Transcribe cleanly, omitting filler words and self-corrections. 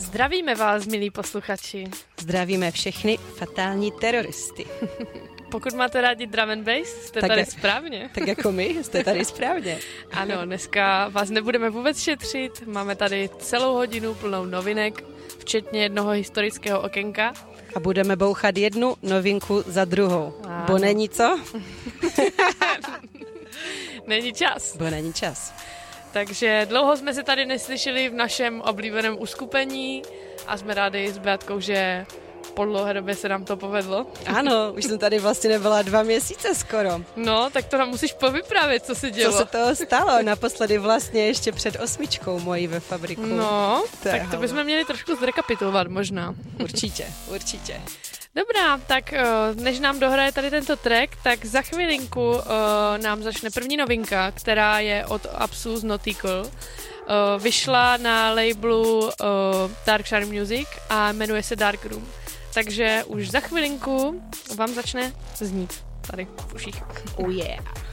Zdravíme vás, milí posluchači. Zdravíme všechny fatální teroristy. Pokud máte rádi drum and bass, jste tak tady správně. Tak jako my, jste tady správně. Ano, dneska vás nebudeme vůbec šetřit. Máme tady celou hodinu plnou novinek, včetně jednoho historického okénka. A budeme bouchat jednu novinku za druhou. Ano. Bo není co? Není čas. Bo není čas. Takže dlouho jsme se tady neslyšeli v našem oblíbeném uskupení a jsme rádi s Beatkou, že po dlouhé době se nám to povedlo. Ano, už jsem tady vlastně nebyla 2 měsíce skoro. No, tak to nám musíš povyprávět, co se dělo. Co se toho stalo? Naposledy vlastně ještě před 8 mojí ve fabriku. No, tak to bychom měli trošku zrekapitulovat možná. Určitě. Dobrá, tak než nám dohraje tady tento track, tak za chvilinku nám začne první novinka, která je od Absus Nautical. Vyšla na labelu Darkshire Music a jmenuje se Dark Room. Takže už za chvilinku vám začne znít tady v uších. Oh yeah.